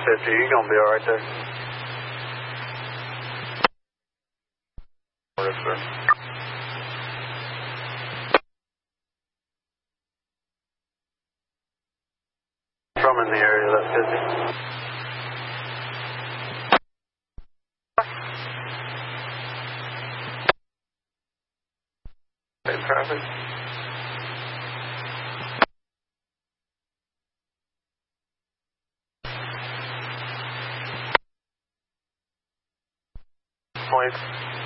50, you're going to be all right there. Yes, sir. From in the area, that's 50. Okay, traffic. Point.